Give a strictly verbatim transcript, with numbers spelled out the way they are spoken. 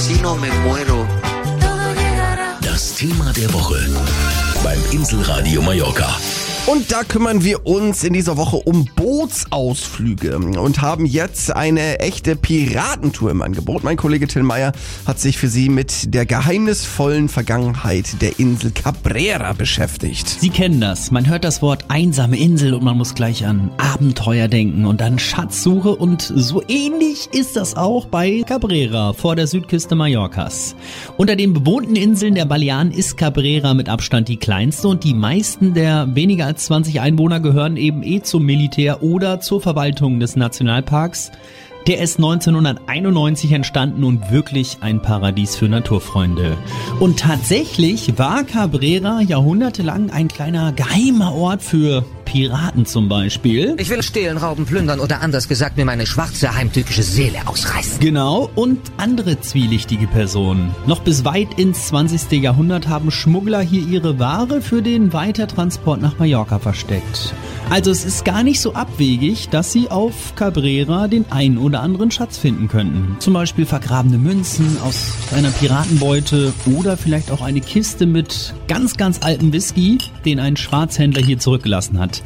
si no me muero. Das Thema der Woche beim Inselradio Mallorca. Und da kümmern wir uns in dieser Woche um Bootsausflüge und haben jetzt eine echte Piratentour im Angebot. Mein Kollege Till Meyer hat sich für Sie mit der geheimnisvollen Vergangenheit der Insel Cabrera beschäftigt. Sie kennen das. Man hört das Wort einsame Insel und man muss gleich an Abenteuer denken und an Schatzsuche. Und so ähnlich ist das auch bei Cabrera vor der Südküste Mallorcas. Unter den bewohnten Inseln der Balearen ist Cabrera mit Abstand die kleinste und die meisten der weniger als zwanzig Einwohner gehören eben eh zum Militär oder zur Verwaltung des Nationalparks. Der ist neunzehnhunderteinundneunzig entstanden und wirklich ein Paradies für Naturfreunde. Und tatsächlich war Cabrera jahrhundertelang ein kleiner geheimer Ort für Piraten zum Beispiel. Ich will stehlen, rauben, plündern oder anders gesagt mir meine schwarze heimtückische Seele ausreißen. Genau, und andere zwielichtige Personen. Noch bis weit ins zwanzigste Jahrhundert haben Schmuggler hier ihre Ware für den Weitertransport nach Mallorca versteckt. Also es ist gar nicht so abwegig, dass sie auf Cabrera den einen oder anderen Schatz finden könnten. Zum Beispiel vergrabene Münzen aus einer Piratenbeute oder vielleicht auch eine Kiste mit ganz, ganz altem Whisky, den ein Schwarzhändler hier zurückgelassen hat.